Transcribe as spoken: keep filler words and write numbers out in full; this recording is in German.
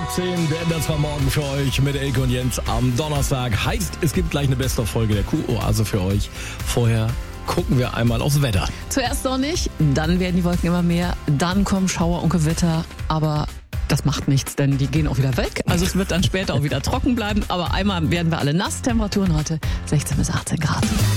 siebzehn, das war morgen für euch mit Elke und Jens am Donnerstag. Heißt, es gibt gleich eine Best-of-Folge der Q-Oase für euch. Vorher gucken wir einmal aufs Wetter. Zuerst sonnig, dann werden die Wolken immer mehr, dann kommen Schauer und Gewitter, aber das macht nichts, denn die gehen auch wieder weg. Also es wird dann später auch wieder trocken bleiben, aber einmal werden wir alle nass. Temperaturen heute sechzehn bis achtzehn Grad.